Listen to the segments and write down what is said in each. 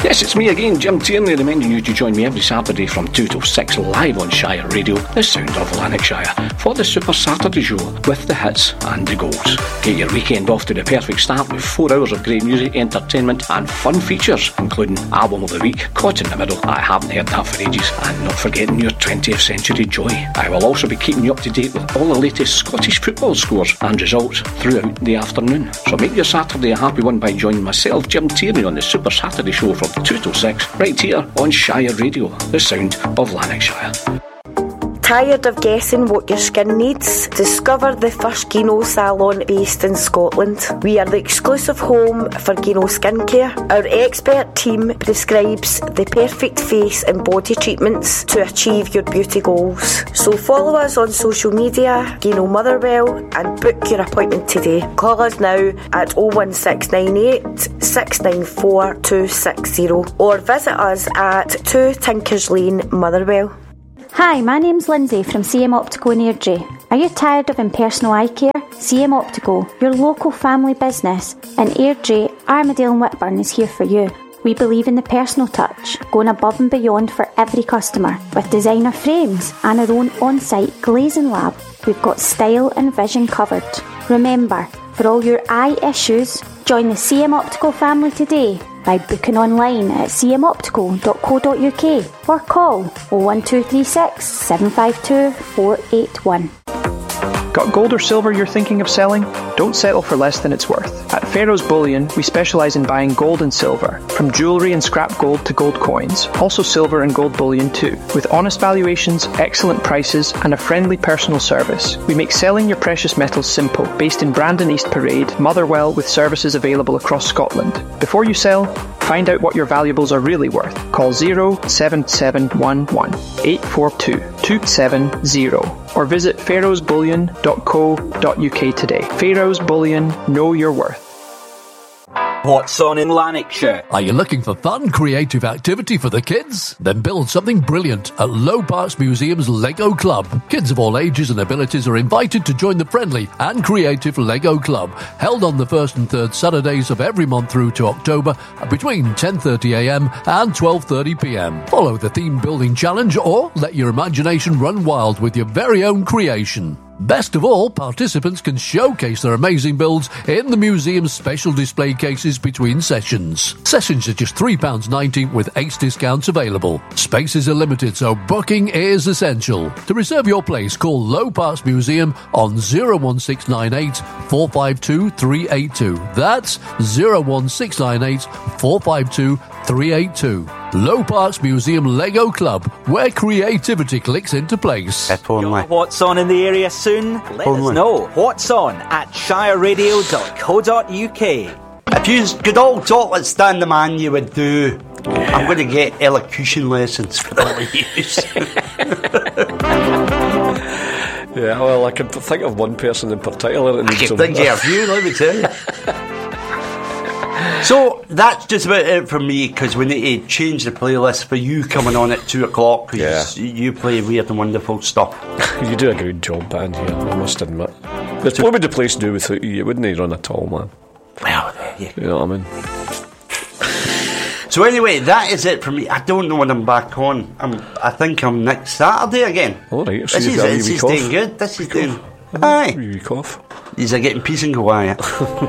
Yes, it's me again, Jim Tierney, reminding you to join me every Saturday from 2 till 6 live on Shire Radio, the sound of Lanarkshire, for the Super Saturday Show with the hits and the goals. Get your weekend off to the perfect start with 4 hours of great music, entertainment and fun features, including Album of the Week, Caught in the Middle, I haven't heard that for ages, and not forgetting your 20th Century Joy. I will also be keeping you up to date with all the latest Scottish football scores and results throughout the afternoon. So make your Saturday a happy one by joining myself, Jim Tierney, on the Super Saturday Show from 2 till 6, right here on Shire Radio, the sound of Lanarkshire. Tired of guessing what your skin needs? Discover the first Gino salon based in Scotland. We are the exclusive home for Gino skincare. Our expert team prescribes the perfect face and body treatments to achieve your beauty goals. So follow us on social media, Gino Motherwell, and book your appointment today. Call us now at 01698 694 260 or visit us at 2 Tinkers Lane, Motherwell. Hi, my name's Lindsay from CM Optical in Airdrie. Are you tired of impersonal eye care? CM Optical, your local family business in Airdrie, Armadale and Whitburn is here for you. We believe in the personal touch, going above and beyond for every customer. With designer frames and our own on-site glazing lab, we've got style and vision covered. Remember, for all your eye issues, join the CM Optical family today by booking online at cmoptical.co.uk or call 01236 752 481. Got gold or silver you're thinking of selling? Don't settle for less than it's worth. At Pharaoh's Bullion, we specialise in buying gold and silver, from jewellery and scrap gold to gold coins, also silver and gold bullion too. With honest valuations, excellent prices and a friendly personal service, we make selling your precious metals simple, based in Brandon East Parade, Motherwell, with services available across Scotland. Before you sell, find out what your valuables are really worth. Call 07711 842 270 or visit pharaohsbullion.co.uk today. Pharaoh's Bullion, know your worth. What's on in Lanarkshire? Are you looking for fun, creative activity for the kids? Then build something brilliant at Low Parks Museum's Lego Club. Kids of all ages and abilities are invited to join the friendly and creative Lego Club, held on the first and third Saturdays of every month through to October between 10:30am and 12:30pm. Follow the theme building challenge or let your imagination run wild with your very own creation. Best of all, participants can showcase their amazing builds in the museum's special display cases between sessions. Sessions are just £3.90 with ace discounts available. Spaces are limited, so booking is essential. To reserve your place, call Low Parks Museum on 01698 452 382. That's 01698 452 382. Low Parks Museum Lego Club, where creativity clicks into place. If only. What's on in the area soon? Let us know. What's on at shireradio.co.uk. If you could all talk like Stan the Man, you would do. Yeah. I'm going to get elocution lessons for all of you. Yeah, well, I can think of one person in particular that needs some. I can think of a few, let me tell you. So that's just about it for me, because we need to change the playlist for you coming on at 2 o'clock, because you play weird and wonderful stuff. You do a good job, band here, I must admit. What would the place do without you? It wouldn't run at all, man. Well, yeah. You know what I mean? So anyway, that is it for me. I don't know when I'm back on. I think I'm next Saturday again. Alright, so this is doing good. This is doing... Aye. Week off. These are getting peace and quiet.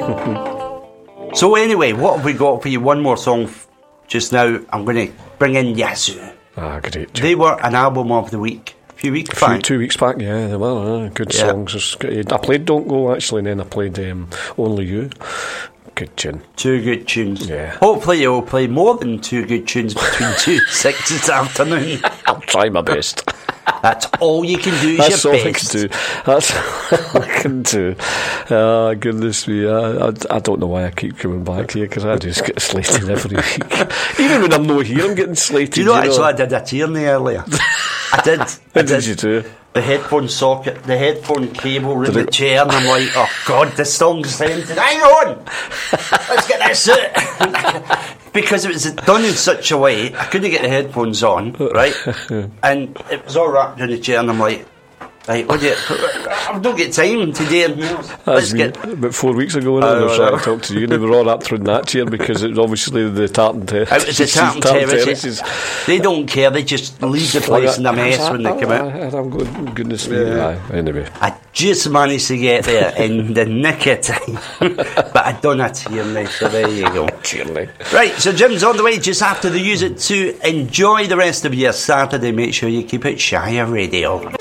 So anyway, what have we got for you? One more song just now. I'm going to bring in Yazoo. Ah, great. They were an album of the week a few weeks back. 2 weeks back, yeah, they were. Good songs. I played Don't Go, actually, and then I played Only You. Good tune. 2 good tunes. Yeah. Hopefully you'll play more than 2 good tunes between 2 and 6 this afternoon. I'll try my best. That's all you can do. That's all I can do. That's all I can do. Oh, goodness me. I don't know why I keep coming back here, because I just get slated every week. Even when I'm not here, I'm getting slated. Do you know, actually, I did a Tierney earlier. I did. What did you do? The headphone socket, the headphone cable in the chair, and I'm like, oh God, this song's ended. Hang on! Let's get this out! Because it was done in such a way, I couldn't get the headphones on, right? And it was all wrapped in the chair, and I'm like, Right, I don't get time to do anything else. Let's get about 4 weeks ago when I was trying to talk to you, and they were all up through that chair because it was obviously the tartan terraces. It was the tartan terraces. They don't care, they just leave the place in a mess when they come out. I'm going, goodness me. Anyway, I just managed to get there in the nick of time, but I done a Tierney, so there you go. Tierney. Right, so Jim's on the way just after the use it to enjoy the rest of your Saturday. Make sure you keep it Shire Radio.